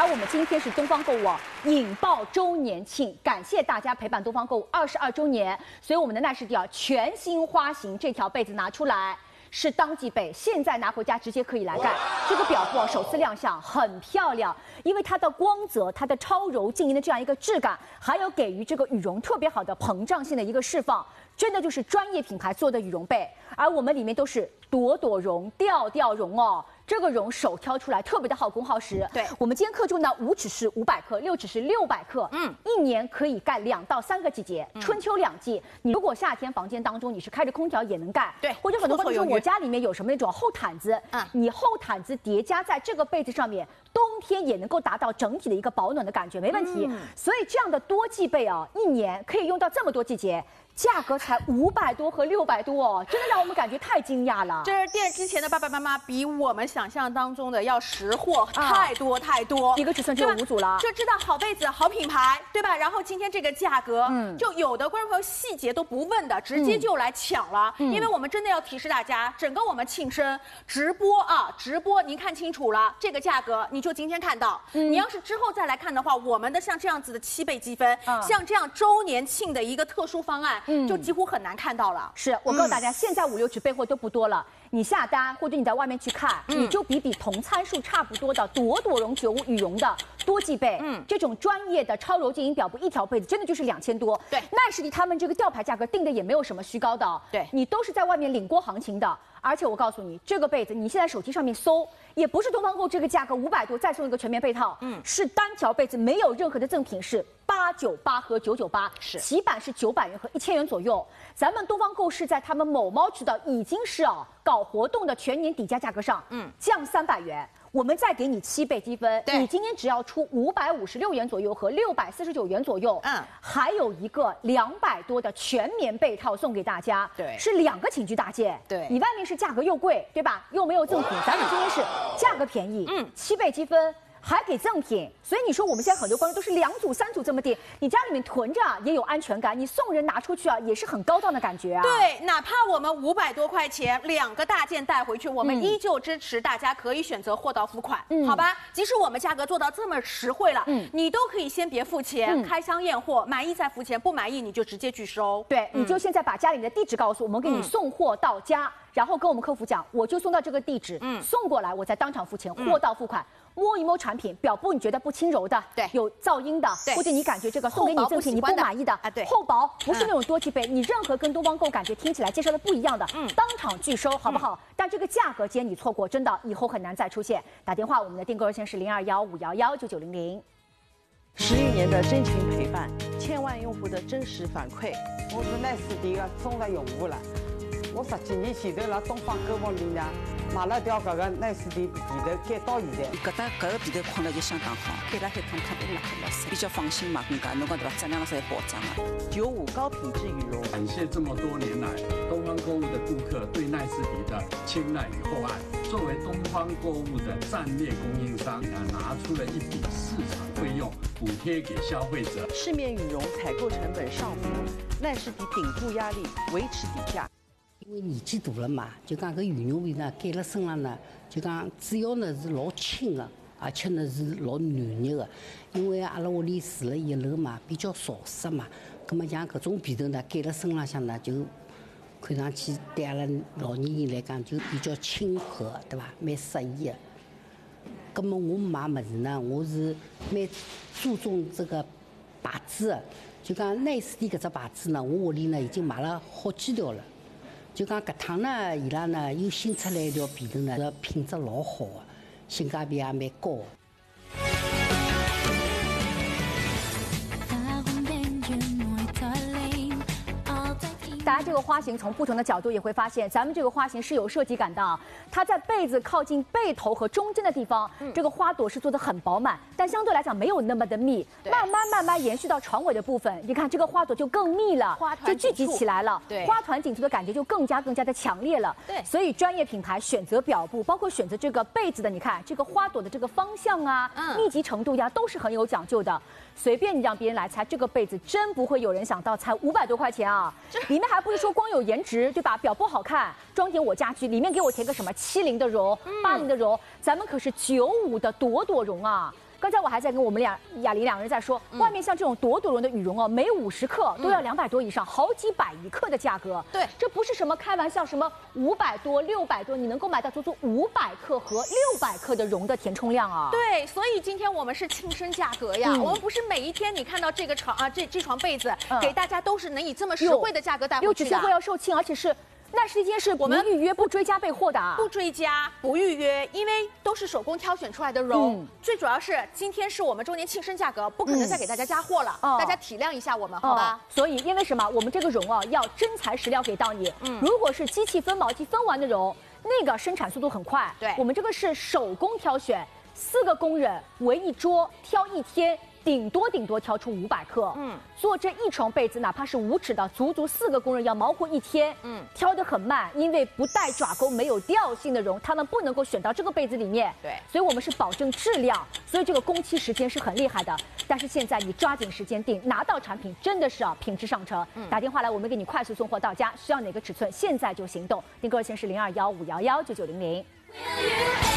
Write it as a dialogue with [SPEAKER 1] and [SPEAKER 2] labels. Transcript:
[SPEAKER 1] 我们今天是东方购物引爆周年庆，感谢大家陪伴东方购物22周年，所以我们的奈士迪全新花型这条被子拿出来。 是当季被，现在拿回家直接可以来盖。这个表布首次亮相，很漂亮，因为它的光泽、它的超柔静音的这样一个质感，还有给予这个羽绒特别好的膨胀性的一个释放，真的就是专业品牌做的羽绒被。而我们里面都是朵朵绒、调调绒哦。 这个绒手挑出来特别的耗工耗时。对，我们今天克重呢，5尺是500克，6尺是600克。一年可以盖2到3个季节，春秋2季。你如果夏天房间当中你是开着空调也能盖。对，或者很多朋友说我家里面有什么那种厚毯子，你厚毯子叠加在这个被子上面，冬天也能够达到整体的一个保暖的感觉，没问题。所以这样的多季被啊，一年可以用到这么多季节。 价格才500多和600多哦，真的让我们感觉太惊讶了。
[SPEAKER 2] 这是电视机前的爸爸妈妈比我们想象当中的要识货太多太多。
[SPEAKER 1] 一个尺寸只有5组了，
[SPEAKER 2] 就知道好被子、好品牌，对吧？然后今天这个价格，就有的观众朋友细节都不问的，直接就来抢了。因为我们真的要提示大家，整个我们庆生直播啊，直播您看清楚了，这个价格你就今天看到。你要是之后再来看的话，我们的像这样子的7倍积分，像这样周年庆的一个特殊方案。 就几乎很难看到了。
[SPEAKER 1] 是我告诉大家，现在5、6尺备货都不多了。你下单或者你在外面去看，你就比同参数差不多的朵朵绒95羽绒的多季被，这种专业的超柔静音表布，一条被子真的就是2000多。对，奈士迪他们这个吊牌价格定的也没有什么虚高的，对你都是在外面领过行情的。 而且我告诉你，这个被子你现在手机上面搜，也不是东方购这个价格500多，再送一个全棉被套，是单条被子，没有任何的赠品，是898和998，起版是900元和1000元左右。咱们东方购是在他们某猫渠道已经是搞活动的全年底价价格上，降300元。 我们再给你7倍积分，你今天只要出556元左右和649元左右，还有一个200多的全棉被套送给大家，对，是2个寝具大件，对，你外面是价格又贵，对吧？又没有赠品，咱们今天是价格便宜，7倍积分。 还给赠品，所以你说我们现在很多观众都是2组、3组这么订，你家里面囤着也有安全感，你送人拿出去也是很高档的感觉啊。
[SPEAKER 2] 对，哪怕我们500多块钱2个大件带回去，我们依旧支持大家可以选择货到付款，好吧？即使我们价格做到这么实惠了，你都可以先别付钱，开箱验货，满意再付钱，不满意你就直接拒收。
[SPEAKER 1] 对，你就现在把家里面的地址告诉我们，给你送货到家。 然后跟我们客服讲，我就送到这个地址，送过来，我再当场付钱，货到付款。摸一摸产品，表布你觉得不轻柔的，对，有噪音的，或者你感觉这个送给你赠品你不满意的，对，厚薄不是那种多季被，你任何跟东方购感觉听起来介绍的不一样的，当场拒收，好不好？但这个价格今天你错过，真的以后很难再出现。打电话，我们的订购热线是0215119900。
[SPEAKER 3] 11年的真情陪伴，千万用户的真实反馈。
[SPEAKER 4] 我是奈士迪的忠实用户了。 我10几年前头辣东方购物里呢买了条搿个奈士迪被头盖到现在。
[SPEAKER 5] 搿个被头困了就相当好，盖了海趟趟都辣海了，比较放心嘛，更加侬讲对伐？质量是有保障的。
[SPEAKER 3] 95高品质羽绒。
[SPEAKER 6] 感谢这么多年来东方购物的顾客对奈士迪的青睐与厚爱。作为东方购物的战略供应商，拿出了一笔市场费用补贴给消费者。
[SPEAKER 3] 市面羽绒采购成本上浮，奈士迪顶住压力，维持底价。
[SPEAKER 7] 因为年纪大了嘛，就讲搿羽绒被呢盖辣身上呢，就讲主要呢是老轻的，而且呢是老暖热的。因为阿拉屋里住了1楼嘛，比较潮湿嘛，葛么像搿种被头呢盖辣身浪向呢，就看上去对阿拉老年人来讲就比较亲和，对伐？蛮适宜的。葛么我买物事呢，我是蛮注重这个牌子的，就讲奈士迪搿只牌子呢，我屋里呢已经买了好几条了。 就讲搿趟呢，伊拉呢又新出来一条被头呢，品质老好的，性价比也蛮高的。
[SPEAKER 1] 大家这个花型从不同的角度也会发现，咱们这个花型是有设计感的。它在被子靠近背头和中间的地方，这个花朵是做的很饱满，但相对来讲没有那么的密。慢慢延续到床尾的部分，你看这个花朵就更密了，就聚集起来了。对，花团锦簇的感觉就更加的强烈了。对，所以专业品牌选择表布，包括选择这个被子的，你看这个花朵的这个方向啊，密集程度呀，都是很有讲究的。随便你让别人来猜，这个被子真不会有人想到才500多块钱啊！里面还不是说光有颜值，对吧？表布好看，装点我家居，里面给我填个什么70的绒、80的绒，咱们可是95的朵朵绒啊！ 刚才我还在跟我们雅玲两个人在说，外面像这种朵朵绒的羽绒哦，每50克都要200多以上，好几百1克的价格。
[SPEAKER 2] 对，
[SPEAKER 1] 这不是什么开玩笑，什么500多、600多，你能够买到足足500克和600克的绒的填充量啊。
[SPEAKER 2] 对，所以今天我们是庆生价格呀，我们不是每一天你看到这个这床被子，给大家都是能以这么实惠的价格带回去的。
[SPEAKER 1] 60岁要售罄，而且是。那时间是我们预约不追加备货的啊，
[SPEAKER 2] 不追加不预约，因为都是手工挑选出来的绒。最主要是今天是我们周年庆生价格，不可能再给大家加货了，大家体谅一下我们，好吧？
[SPEAKER 1] 所以因为什么？我们这个绒啊要真材实料给到你。如果是机器分毛机分完的绒，那个生产速度很快。
[SPEAKER 2] 对，
[SPEAKER 1] 我们这个是手工挑选，4个工人围一桌挑1天。顶多挑出500克，做这一床被子，哪怕是5尺的，足足4个工人要忙活1天，挑得很慢，因为不带爪钩、没有调性的绒，他们不能够选到这个被子里面，
[SPEAKER 2] 对，
[SPEAKER 1] 所以我们是保证质量，所以这个工期时间是很厉害的。但是现在你抓紧时间订，拿到产品真的是品质上乘。打电话来，我们给你快速送货到家，需要哪个尺寸，现在就行动，订购热线是0215119900。